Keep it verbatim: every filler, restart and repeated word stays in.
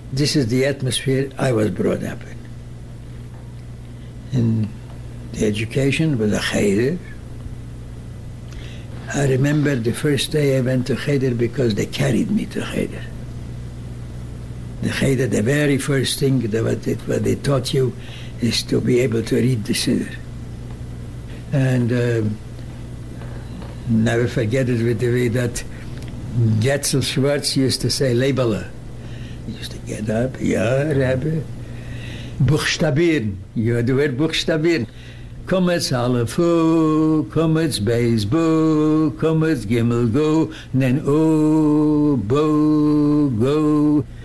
This is the atmosphere I was brought up in. In the education with the Cheder. I remember the first day I went to Cheder because they carried me to Cheder. The Cheder, the very first thing that what, it, what they taught you is to be able to read the Siddur. And um, never forget it with the way that Getzel Schwartz used to say, Leibala. He used to get up, ja, Rebbe. Buchstabieren, you had the word Buchstabieren. Komets Aleph, O, Komets Beis, Bo, Komets Gimel, Go, and then O, Bo, Go.